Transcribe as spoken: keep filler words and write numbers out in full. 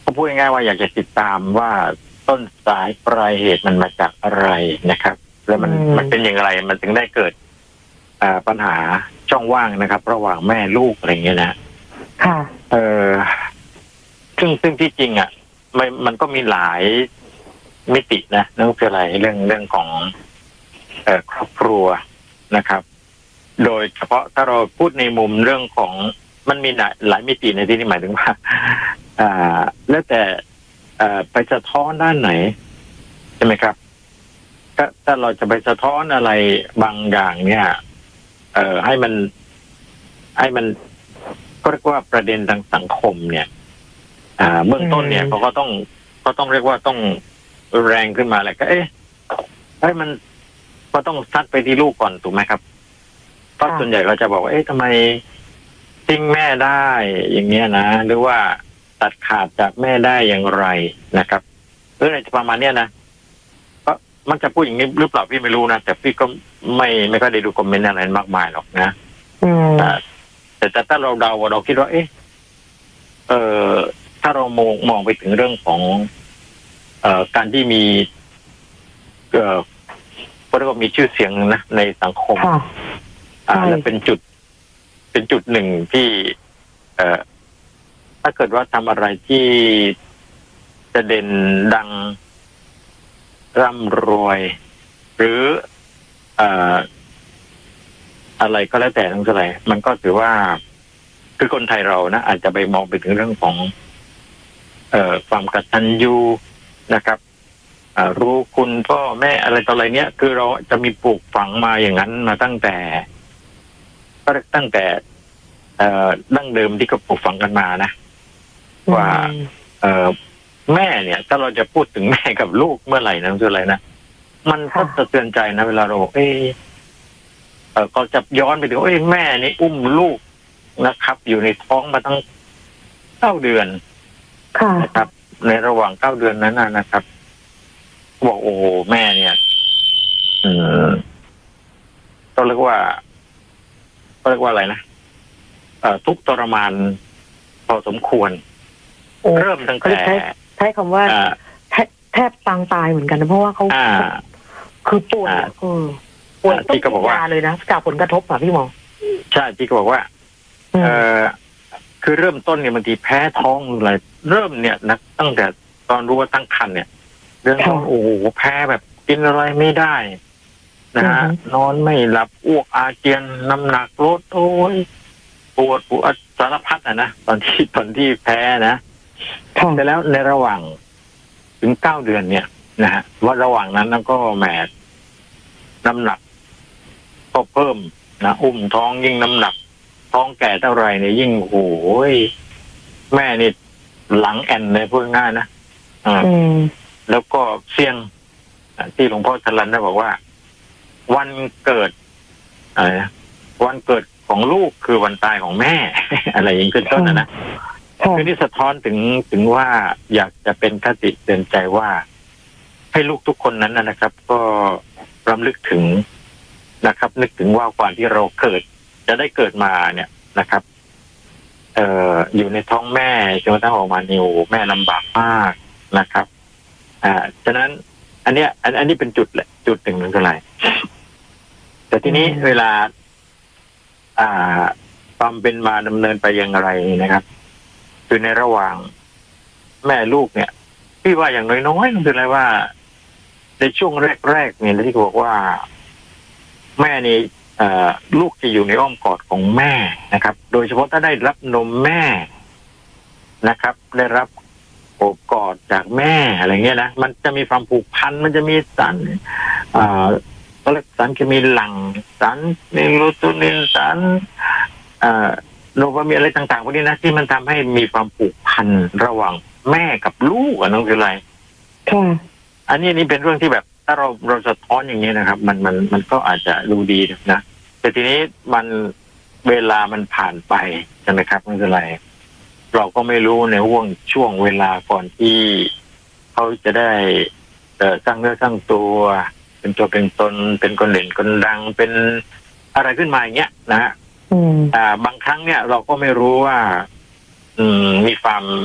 ก็พูดง่ายๆว่าอยากจะติดตามว่าต้นสายปลายเหตุมันมาจากอะไรนะครับแล้วมันมันเป็นอย่างไรมันถึงได้เกิดปัญหาช่องว่างนะครับระหว่างแม่ลูกอะไรเงี้ยนะค่ะเออซึ่งซึ่งที่จริงอ่ะมันมันก็มีหลายมิตินะนั่นคืออะไรเรื่องเรื่องของเอ่อครอบครัวนะครับโดยเฉพาะถ้าเราพูดในมุมเรื่องของมันมีหลายมิติในที่นี้หมายถึงว่าอ่าแล้วแต่อ่าไปสะท้อนด้านไหนใช่ไหมครับถ้าถ้าเราจะไปสะท้อนอะไรบางอย่างเนี่ยเอ่อให้มันให้มันก็เรียกว่าประเด็นทางสังคมเนี่ยอ่าเบื้องต้นเนี่ยเขาก็ต้องก็ต้องเรียกว่าต้องแรงขึ้นมาแหละก็เอ๊ะให้มันก็ต้องซัดไปที่ลูกก่อนถูกไหมครับเพราะส่วนใหญ่เราจะบอกว่าเอ๊ะทำไมทิ้งแม่ได้อย่างเงี้ยนะหรือว่าตัดขาดจากแม่ได้อย่างไรนะครับหรืออะไรประมาณเนี้ยนะก็มันจะพูดอย่างนี้หรือเปล่าพี่ไม่รู้นะแต่พี่ก็ไม่ไม่ค่อยได้ดูคอมเมนต์อะไรมากมายหรอกนะแต่แต่ถ้าเราเดาเราคิดว่าเอ๊ะเออถ้าเรามองมองไปถึงเรื่องของเอ่อการที่มีเอ่อก็เรียกว่ามีชื่อเสียงนะในสังคมอ่าและเป็นจุดเป็นจุดหนึ่งที่เอ่อถ้าเกิดว่าทำอะไรที่จะเด่นดังร่ำรวยหรือเอ่ออะไรก็แล้วแต่ทั้งหลายมันก็ถือว่าคือคนไทยเรานะอาจจะไปมองไปถึงเรื่องของเอ่อความกตัญญูนะครับรู้คุณพ่อแม่อะไรต่ออะไรเนี้ยคือเราจะมีปลูกฝังมาอย่างนั้นมาตั้งแต่ก็ตั้งแต่เอ่อดั้งเดิมที่เขาปลูกฝังกันมานะว่าเอ่อแม่เนี่ยถ้าเราจะพูดถึงแม่กับลูกเมื่อไหร่นะคืออะไรนะมันก็สะเทือนใจนะเวลาเราเออเออก็จะย้อนไปถึงเอ้ยแม่นี่อุ้มลูกนะครับอยู่ในท้องมาตั้งเก้าเดือนนะครับ ในระหว่างเก้าเดือนนั้นนะครับบอกโอ้โหแม่เนี่ยอืมต้องเรียกว่าต้องเรียกว่าอะไรนะเอ่อทุกทรมานพอสมควรเริ่มตั้งแต่ใช้คำว่าแทบปางตายเหมือนกันนะเพราะว่าเขาคือปวดคือปวดต้องกินยาเลยนะจากผลกระทบอ่ะพี่หมอใช่ที่ก็บอกว่าเออคือเริ่มต้นเนี่ยบางทีแพ้ท้องอะไรเริ่มเนี่ยนะตั้งแต่ตอนรู้ว่าตั้งครรภ์เนี่ยเรื่องของโอ้โหแพ้แบบกินอะไรไม่ได้นะฮะนอนไม่หลับอ้วกอาเจียนน้ำหนักลดโอ้ยปวดปวดสารพัดอ่ะนะตอนที่ตอนที่แพ้นะแต่แล้วในระหว่างถึงเก้าเดือนเนี่ยนะฮะว่าระหว่างนั้นแล้วก็แหมน้ำหนักก็เพิ่มนะอุ้มท้องยิ่งน้ำหนักท้องแก่เท่าไรเนี่ยยิ่งโอ้ยแม่นี่หลังแอนเลยพูดง่ายนะอ่าแล้วก็เสี่ยงที่หลวงพ่อชลันได้บอกว่าวันเกิดอะไรนะวันเกิดของลูกคือวันตายของแม่ อะไรอย่างนี้เป็นต้นนะนะคือนี่สะท้อนถึงถึงว่าอยากจะเป็นคติเตือนใจว่าให้ลูกทุกคนนั้นนะครับก็รำลึกถึงนะครับ นึกถึงว่าความที่เราเกิดจะได้เกิดมาเนี่ยนะครับเอ่ออยู่ในท้องแม่จนกระทั่งออกมานิวแม่ลำบากมากนะครับอ่าฉะนั้นอันเนี้ยอันอันนี้เป็นจุดแหละจุดหนึ่งนั่นคืออะไรแต่ทีนี้เวลาอ่าความเป็นมาดำเนินไปอย่างไรนะครับคือในระหว่างแม่ลูกเนี่ยพี่ว่าอย่างน้อยๆนั่นคืออะไรว่าในช่วงแรกๆเนี่ยที่บอกว่าแม่นี่ลูกจะอยู่ในอ้อมกอดของแม่นะครับโดยเฉพาะถ้าได้รับนมแม่นะครับได้รับโอบกอดจากแม่อะไรเงี้ยนะมันจะมีความผูกพันมันจะมีสารอ่าก็เรียกสารเคมีหลั่งสารเมโลโทนินสารอ่าโดปามีนอะไรต่างๆพวกนี้นะที่มันทำให้มีความผูกพันระหว่างแม่กับลูกอะน้องคืออะไรค่ะอันนี้นี่เป็นเรื่องที่แบบถ้าเราเราสะท้อนอย่างนี้นะครับมันมันมันก็อาจจะดูดีนะแต่ทีนี้มันเวลามันผ่านไปใช่ไหมครับนั่นคืออะไรเราก็ไม่รู้ในห่วงช่วงเวลาก่อนที่เขาจะได้เอ่อสร้างเนื้อสร้างตัวเป็นตัวเป็นตนเป็นคนเด่นคนดังเป็นอะไรขึ้นมาอย่างเงี้ยนะฮะอ่าบางครั้งเนี่ยเราก็ไม่รู้ว่าอืมมีความ